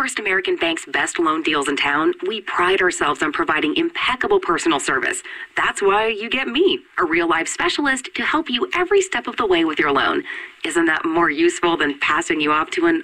First American Bank's best loan deals in town, we pride ourselves on providing impeccable personal service. That's why you get me, a real-life specialist, to help you every step of the way with your loan. Isn't that more useful than passing you off to an